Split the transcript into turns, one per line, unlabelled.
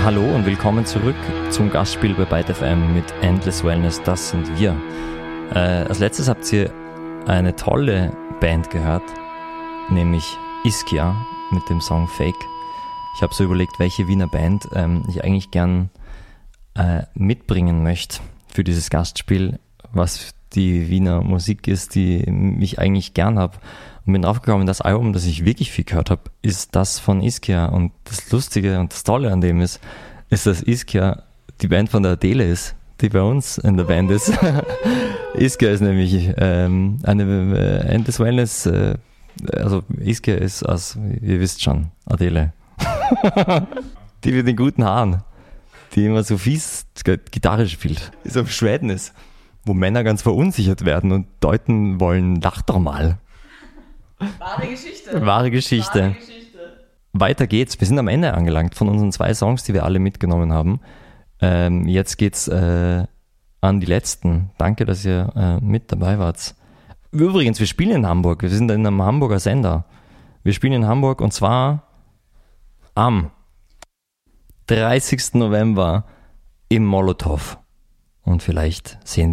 Hallo und willkommen zurück zum Gastspiel bei Byte FM mit Endless Wellness, das sind wir. Als letztes habt ihr eine tolle Band gehört, nämlich Ischia mit dem Song Fake. Ich habe so überlegt, welche Wiener Band ich eigentlich gern mitbringen möchte für dieses Gastspiel, was die Wiener Musik ist, die ich eigentlich gern habe. Und bin draufgekommen, das Album, das ich wirklich viel gehört habe, ist das von Ischia. Und das Lustige und das Tolle an dem ist, dass Ischia die Band von der Adele ist, die bei uns in der Band ist. Ischia ist nämlich eine Endless Wellness, also Ischia ist, ihr wisst schon, Adele. Die mit den guten Haaren, die immer so fies Gitarre spielt, ist auf Schweden ist, wo Männer ganz verunsichert werden und deuten wollen, lach doch mal.
Wahre Geschichte.
Wahre Geschichte. Weiter geht's. Wir sind am Ende angelangt von unseren 2 Songs, die wir alle mitgenommen haben. Jetzt geht's an die letzten. Danke, dass ihr mit dabei wart. Übrigens, wir spielen in Hamburg. Wir sind in einem Hamburger Sender. Wir spielen in Hamburg und zwar am 30. November im Molotow. Und vielleicht sehen